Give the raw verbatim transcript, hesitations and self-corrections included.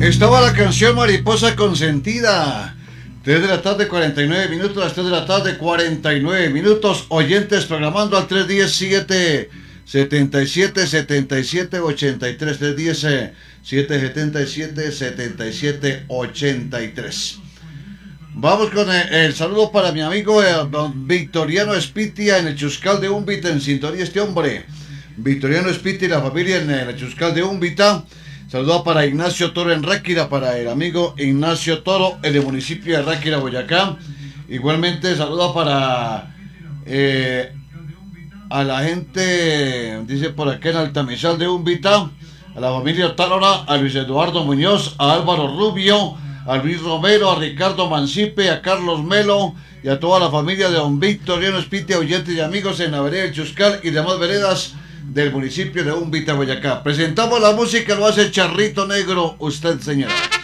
Estaba la canción Mariposa Consentida. tres de la tarde, cuarenta y nueve minutos. Las tres de la tarde, cuarenta y nueve minutos. Oyentes programando al tres uno siete, setenta y siete, setenta y siete, ochenta y tres. tres uno cero, siete setenta y siete, setenta y siete, ochenta y tres. Vamos con el, el saludo para mi amigo eh, don Victoriano Espitia en el Chuscal de Úmbita, en sintonía este hombre. Victoriano Espitia y la familia en el Chuscal de Úmbita. Saludos para Ignacio Toro en Ráquira, para el amigo Ignacio Toro en el municipio de Ráquira, Boyacá. Igualmente saludos para eh, a la gente, dice por acá en Altamizal de Úmbita, a la familia Tálora, a Luis Eduardo Muñoz, a Álvaro Rubio, a Luis Romero, a Ricardo Mancipe, a Carlos Melo y a toda la familia de don Victoriano Espitia, oyentes y amigos en la vereda del Chuscal y demás veredas del municipio de Úmbita, Boyacá. Presentamos la música, lo hace Charrito Negro. Usted, señora.